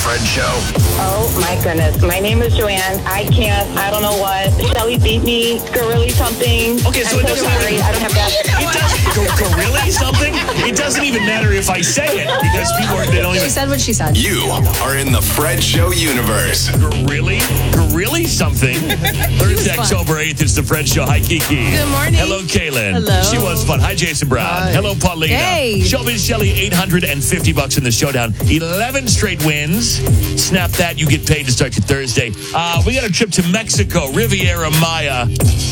Fred Show. Oh, my goodness. My name is Joanne. I don't know what. Shelly beat me. Gorilla something. Okay, so I'm it doesn't sorry. I don't have that. Gorilla something? It doesn't even matter if I say it because they don't even. She said what she said. You are in the Fred Show universe. Gorilla something. Thursday, October 8th, it's the Fred Show. Hi, Kiki. Good morning. Hello, Kaylin. Hello. She was fun. Hi, Jason Brown. Hi. Hello, Paulina. Hey. Shelby and Shelly, $850 in the showdown. 11 straight wins. Snap that. You get paid to start your Thursday. We got a trip to Mexico, Riviera Maya.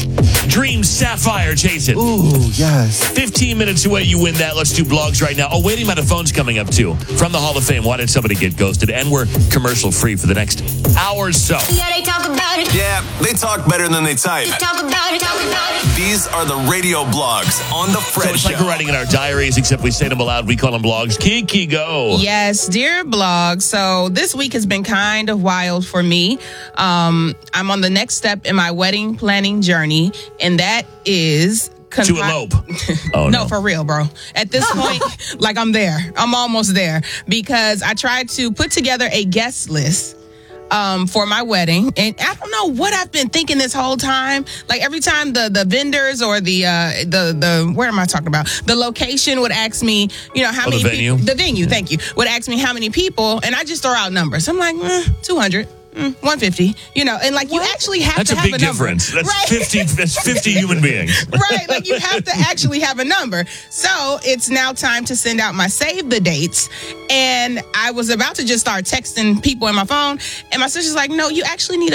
Dream Sapphire, Jason. Ooh, yes. 15 minutes away, you win that. Let's do blogs right now. Oh, waiting by the phone's coming up, too. From the Hall of Fame, why did somebody get ghosted? And we're commercial-free for the next hour or so. Yeah, they talk about it. Yeah, they talk better than they type. Talk about it. These are the radio blogs on the Fred So it's Show. like we're writing in our diaries, except we say them aloud. We call them blogs. Kiki, go. Yes, dear blog. So this week has been kind of wild for me. I'm on the next step in my wedding planning journey, and that is To elope. Oh, No, for real, bro. At this point, like I'm there. I'm almost there because I tried to put together a guest list for my wedding, and I don't know what I've been thinking this whole time. Like every time the vendors or the where am I talking about? The location would ask me, how many the venue? people. The venue, thank you. Would ask me how many people, and I just throw out numbers. I'm like 200. 150, and like you actually have That's to a have big a number. difference. That's Right? 50. That's 50 human beings. Right, like you have to actually have a number. So it's now time to send out my save the dates. And I was about to just start texting people in my phone, and my sister's like, no, you actually need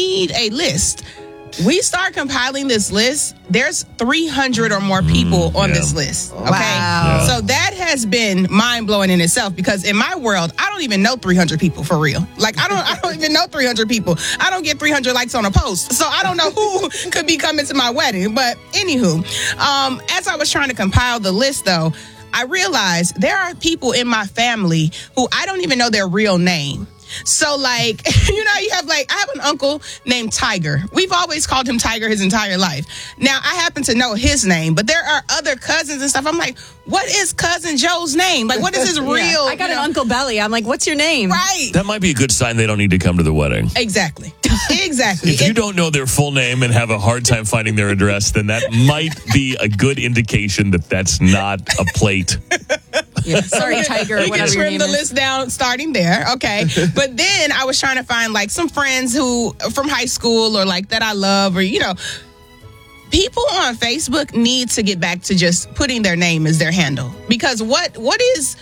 a list. We start compiling this list. There's 300 or more people on this list. Okay. Wow. So that has been mind blowing in itself because in my world, I don't even know 300 people for real. Like I don't even know 300 people. I don't get 300 likes on a post. So I don't know who could be coming to my wedding. But anywho, as I was trying to compile the list though, I realized there are people in my family who I don't even know their real name. So like, you have I have an uncle named Tiger. We've always called him Tiger his entire life. Now I happen to know his name, but there are other cousins and stuff. I'm like, what is cousin Joe's name? Like, what is his real? I got an Uncle Belly. I'm like, what's your name? Right. That might be a good sign they don't need to come to the wedding. Exactly. If you don't know their full name and have a hard time finding their address, then that might be a good indication that that's not a plate. Yeah. Sorry, Tiger, We can whatever your trim name the is. list down starting there. Okay. But then I was trying to find like some friends who from high school or like that I love or, people on Facebook need to get back to just putting their name as their handle because what is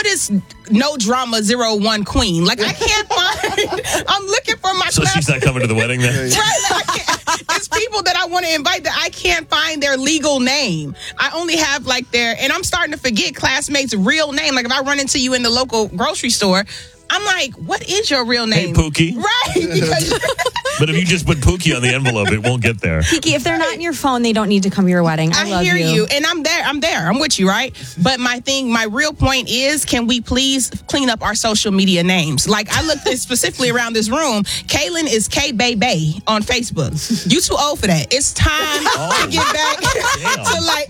no drama 01 queen? Like I can't find. I'm looking for my. So she's not coming to the wedding then? Right, like I can't, it's people that I want to invite that I can't find their legal name. I only have like and I'm starting to forget classmates' real name. Like if I run into you in the local grocery store, I'm like, what is your real name? Hey, Pookie. Right. Because But if you just put Pookie on the envelope, it won't get there. Kiki, if they're not in your phone, they don't need to come to your wedding. I love hear you. And I'm there. I'm with you, right? But my real point is, can we please clean up our social media names? Like I looked at specifically around this room. Kaylin is K-Bay on Facebook. You too old for that. It's time to get back to like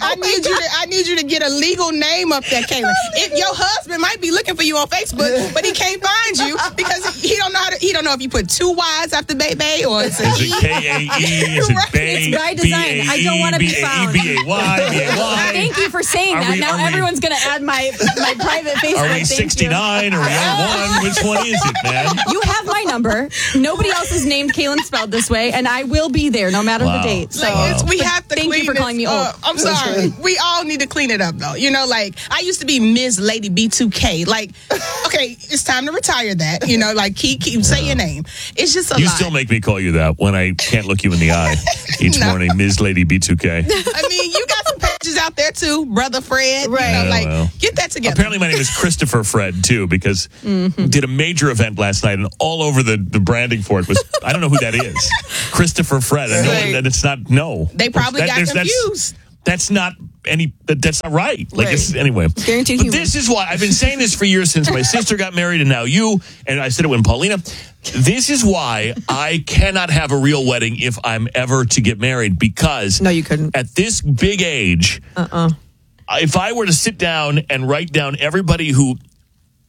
I need you to get a legal name up there, Kaylin. If your husband might be looking for you on Facebook, but he can't find you because he don't know if you put two Y's after Bay or it's Is it K-A-E? Is it Right. Bay? It's by design. I don't want to be found. B-A-E, B-A-Y. Thank you for saying that. Now everyone's going to add my private Facebook. Are we Thank 69? you. Are we on 1? Which one is it, man? You have my number. Nobody else is named Kaylin spelled this way, and I will be there no matter the date. So we have to thank clean you for calling me this old. up. I'm sorry. We all need to clean it up, though. Like I used to be Ms. Lady B2K. Like, okay, it's time to retire that. Like keep say your name. It's just a You lot. still make me call you that when I can't look you in the eye each No. morning, Ms. Lady B2K. I mean, you got some pages out there too, Brother Fred. Right. Well. Get that together. Apparently my name is Christopher Fred, too, because did a major event last night, and all over the branding for it was, I don't know who that is. Christopher Fred. And it's not, no. They probably got confused. That's not that's not right. Like it's anyway. Guaranteed But human. this is why I've been saying this for years since my sister got married and now you, and I said it when Paulina. This is why I cannot have a real wedding if I'm ever to get married, because No, you couldn't. at this big age, if I were to sit down and write down everybody who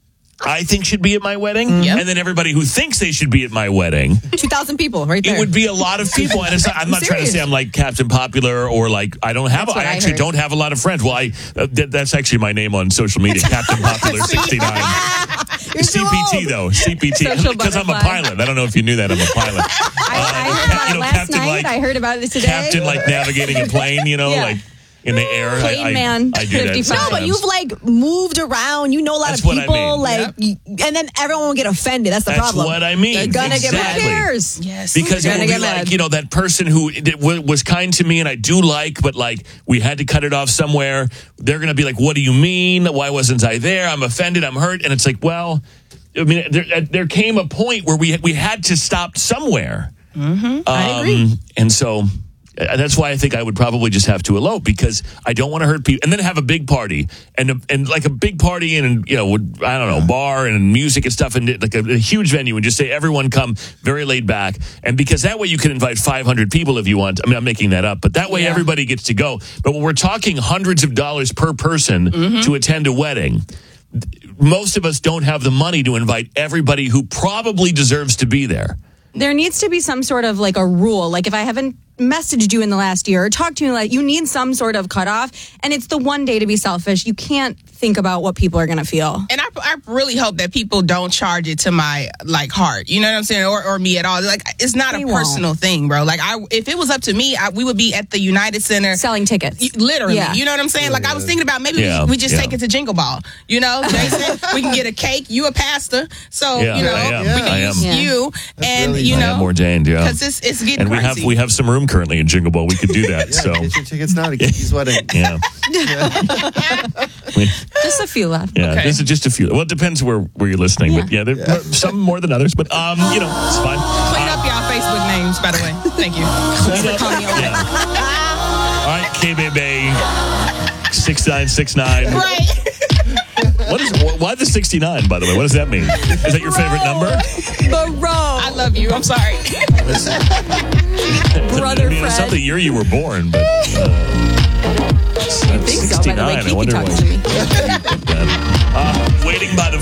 I think should be at my wedding, Yep. and then everybody who thinks they should be at my wedding. 2,000 people right there. It would be a lot of people, and it's not, I'm not trying to say I'm like Captain Popular or like I don't have. That's what I I actually heard. don't have a lot of friends. Well, that's actually my name on social media, Captain Popular 69. You're too CPT old. though, CPT, Social because I'm a butterfly. pilot. I don't know if you knew that I'm a pilot. I heard about it last Captain, night. like, I heard about it today. Captain like navigating a plane, Yeah. like in the air. Plane man, I do that 55. No, but sometimes. you've like moved around. You know a lot That's of what I people, mean. like, and then everyone will get offended. That's the That's problem. what I mean. They're gonna get mad. Exactly. Who cares? Yes. Because it Gonna would be get like, mad. that person who was kind to me and I do like, but like we had to cut it off somewhere. They're going to be like, what do you mean? Why wasn't I there? I'm offended. I'm hurt. And it's like, well, I mean, there came a point where we had to stop somewhere. I agree. And so that's why I think I would probably just have to elope because I don't want to hurt people, and then have a big party and like a big party and I don't know, bar and music and stuff and like a huge venue and just say everyone come very laid back, and because that way you can invite 500 people if you want. I mean, I'm making that up, but that way everybody gets to go. But when we're talking hundreds of dollars per person to attend a wedding, most of us don't have the money to invite everybody who probably deserves to be there. There needs to be some sort of like a rule. Like if I haven't messaged you in the last year or talked to you, like you need some sort of cutoff. And it's the one day to be selfish. You can't think about what people are going to feel. And I really hope that people don't charge it to my like heart. You know what I'm saying? Or me at all. Like it's not They a won't. personal thing, bro. Like if it was up to me, we would be at the United Center Selling tickets. literally. Yeah. You know what I'm saying? Like I was thinking about maybe we just take it to Jingle Ball. You know, Jason, we can get a cake. You a pastor, so Yeah, you know I am. we can I use am. you, and really you I am know ordained, yeah. because it's getting And crazy. we have some room currently in Jingle Ball. We could do that. So Get your tickets now to Kiki's wedding. yeah, Just a few left. yeah. Okay. This is just a few. Well, it depends where you're listening, but yeah, there some more than others. But it's fine. Clean up y'all Facebook names, by the way. Thank you. Yeah. All right, KBB 6969. Right. Why the 69? By the way, what does that mean? Is that your favorite number? I love you. I'm sorry. Brother I mean, it's not Fred. the year you were born, but I think so, by the way. 69. I Kiki wonder talking why. to me. Waiting by the